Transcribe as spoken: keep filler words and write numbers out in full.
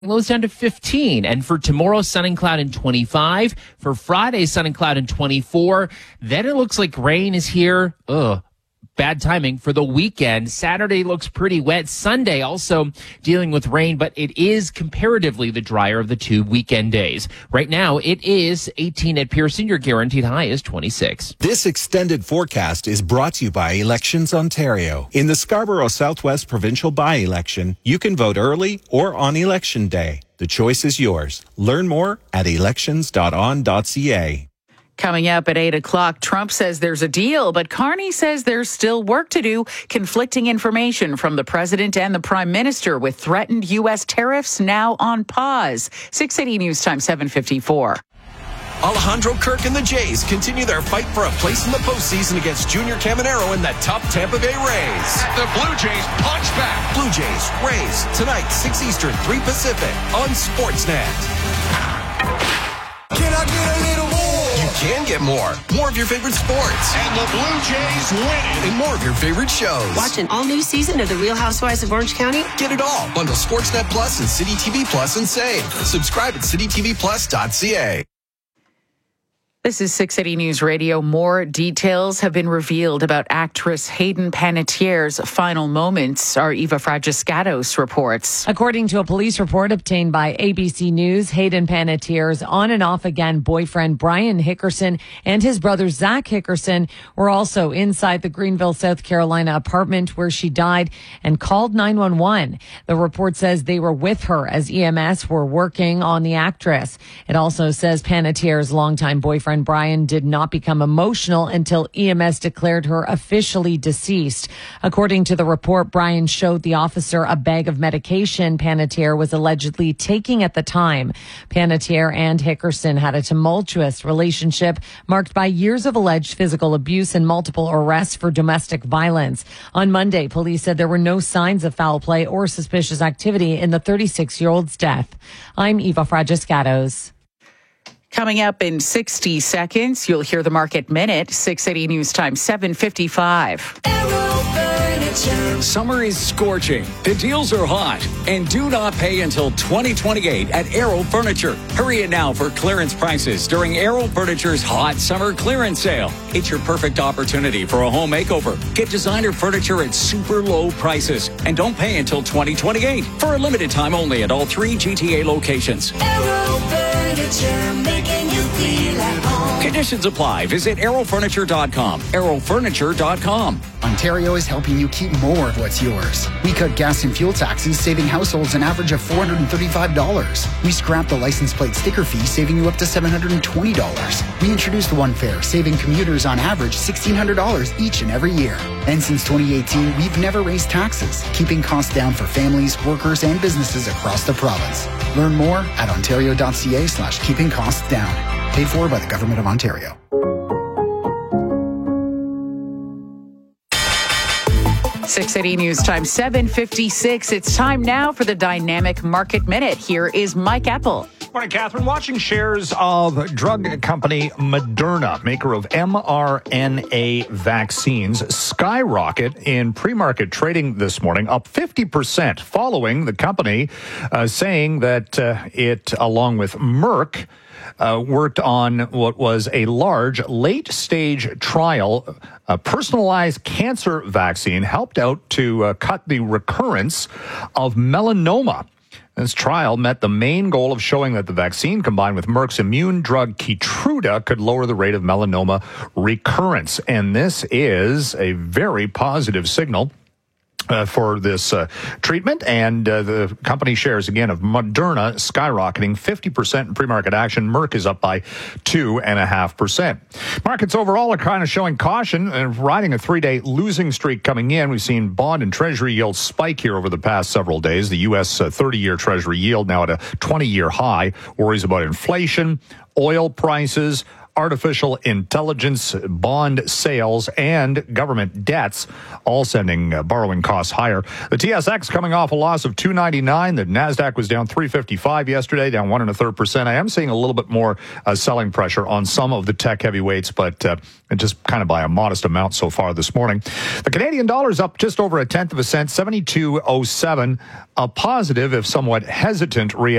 Lows down to fifteen. And for tomorrow, sun and cloud in twenty-five. For Friday, sun and cloud in twenty-four. Then it looks like rain is here. Ugh. Bad timing for the weekend. Saturday looks pretty wet. Sunday also dealing with rain, but it is comparatively the drier of the two weekend days. Right now, it is eighteen at Pearson. Your guaranteed high is twenty-six. This extended forecast is brought to you by Elections Ontario. In the Scarborough Southwest Provincial by-election, you can vote early or on election day. The choice is yours. Learn more at elections dot on dot c a. Coming up at eight o'clock, Trump says there's a deal, but Carney says there's still work to do. Conflicting information from the president and the prime minister with threatened U S tariffs now on pause. six eighty News Time, seven fifty-four. Alejandro Kirk and the Jays continue their fight for a place in the postseason against Junior Caminero and the tough Tampa Bay Rays. The Blue Jays punch back. Blue Jays, Rays, tonight, six Eastern, three Pacific on Sportsnet. Can I get a little more? You can get more. More of your favorite sports. And the Blue Jays win. And more of your favorite shows. Watch an all-new season of The Real Housewives of Orange County. Get it all. Bundle Sportsnet Plus and City T V Plus and save. Subscribe at city t v plus dot c a. This is six eighty News Radio. More details have been revealed about actress Hayden Panettiere's final moments. Our Eva Fragiscatos reports. According to a police report obtained by A B C News, Hayden Panettiere's on and off again boyfriend Brian Hickerson and his brother Zach Hickerson were also inside the Greenville, South Carolina apartment where she died and called nine one one. The report says they were with her as E M S were working on the actress. It also says Panettiere's longtime boyfriend Brian did not become emotional until E M S declared her officially deceased. According to the report, Brian showed the officer a bag of medication Panettiere was allegedly taking at the time. Panettiere and Hickerson had a tumultuous relationship marked by years of alleged physical abuse and multiple arrests for domestic violence. On Monday, police said there were no signs of foul play or suspicious activity in the thirty-six-year-old's death. I'm Eva Fragiscatos. Coming up in sixty seconds, you'll hear the Market Minute, six eighty News Time, seven fifty-five. Summer is scorching. The deals are hot. And do not pay until twenty twenty-eight at Aero Furniture. Hurry in now for clearance prices during Aero Furniture's hot summer clearance sale. It's your perfect opportunity for a home makeover. Get designer furniture at super low prices. And don't pay until twenty twenty-eight. For a limited time only at all three G T A locations. Aero Furniture, making you feel at home. Conditions apply. Visit aero furniture dot com. aero furniture dot com. Ontario is helping you keep more of what's yours. We cut gas and fuel taxes, saving households an average of four hundred thirty-five dollars. We scrapped the license plate sticker fee, saving you up to seven hundred twenty dollars. We introduced One Fare, saving commuters on average sixteen hundred dollars each and every year. And since twenty eighteen, we've never raised taxes, keeping costs down for families, workers, and businesses across the province. Learn more at ontario dot c a slash keeping costs down. Paid for by the Government of Ontario. six eighty News Time, seven fifty-six. It's time now for the Dynamic Market Minute. Here is Mike Apple. Morning, Catherine. Watching shares of drug company Moderna, maker of mRNA vaccines, skyrocket in pre-market trading this morning, up fifty percent, following the company uh, saying that uh, it, along with Merck, Uh, worked on what was a large late-stage trial. A personalized cancer vaccine helped out to uh, cut the recurrence of melanoma. This trial met the main goal of showing that the vaccine, combined with Merck's immune drug Keytruda, could lower the rate of melanoma recurrence. And this is a very positive signal Uh, for this uh, treatment, and uh, the company shares, again, of Moderna skyrocketing fifty percent in pre-market action. Merck is up by two point five percent. Markets overall are kind of showing caution and riding a three-day losing streak coming in. We've seen bond and treasury yields spike here over the past several days. The U S thirty-year treasury yield now at a twenty-year high. Worries about inflation, oil prices, artificial intelligence, bond sales, and government debts, all sending uh, borrowing costs higher. The T S X coming off a loss of two ninety-nine. The NASDAQ was down three fifty-five yesterday, down one and a third percent. I am seeing a little bit more uh, selling pressure on some of the tech heavyweights, but uh, just kind of by a modest amount so far this morning. The Canadian dollar is up just over a tenth of a cent, seventy-two oh seven. A positive, if somewhat hesitant, reaction